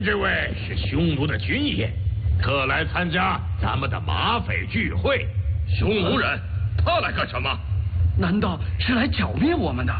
这位是匈奴的军爷，特来参加咱们的马匪聚会。 匈奴人，他来干什么？ 难道是来剿灭我们的？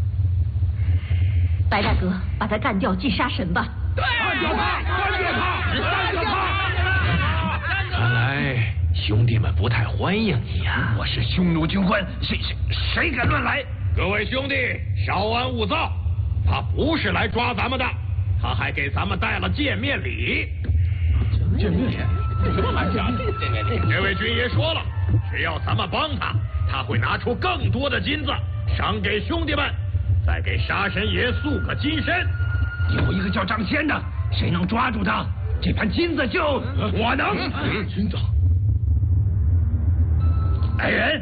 白大哥，把他干掉祭杀神吧！ 对，干掉他！干掉他！干掉他！ 看来兄弟们不太欢迎你呀。 我是匈奴军官，谁敢乱来？ 各位兄弟，稍安勿躁，他不是来抓咱们的，他还给咱们带了见面礼。 见面礼？ 什么玩意儿？ 这位军爷说了，只要咱们帮他，他会拿出更多的金子赏给兄弟们，再给杀神爷塑个金身。 有一个叫张骞的，谁能抓住他，这盘金子就我能。 金子。 来人，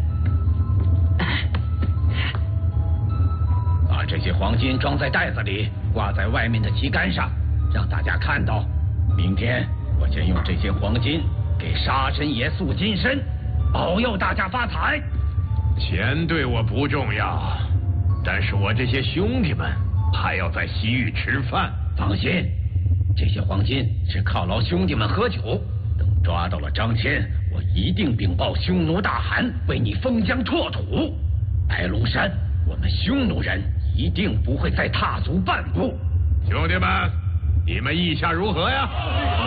把这些黄金装在袋子里，挂在外面的旗杆上，让大家看到。明天我将用这些黄金给杀神爷塑金身，保佑大家发财。 钱对我不重要，但是我这些兄弟们还要在西域吃饭。 放心，这些黄金是犒劳兄弟们喝酒。等抓到了张骞，我一定禀报匈奴大汗，为你封疆拓土。白龙山，我们匈奴人一定不会再踏足半步。 兄弟们，你们意下如何呀？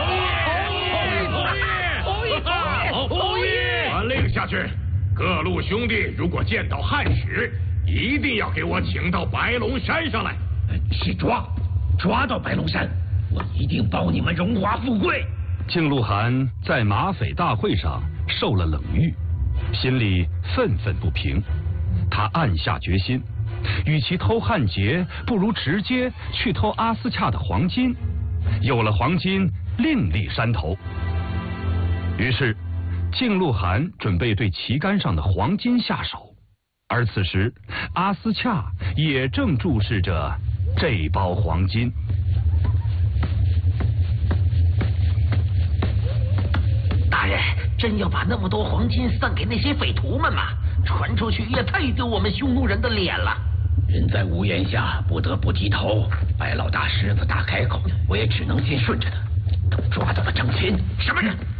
同意！ 传令下去，各路兄弟如果见到汉使，一定要给我请到白龙山上来。 是抓到白龙山，我一定保你们荣华富贵。 靖路汗在马匪大会上受了冷遇，心里愤愤不平。他暗下决心，与其偷汉劫，不如直接去偷阿斯恰的黄金。有了黄金，另立山头。于是，靖路汗准备对旗杆上的黄金下手，而此时，阿斯恰也正注视着这包黄金。 大人，真要把那么多黄金散给那些匪徒们吗？传出去也太丢我们匈奴人的脸了。 人在屋檐下，不得不低头。白老大狮子大开口，我也只能先顺着他。等抓到了张骞， 什么人？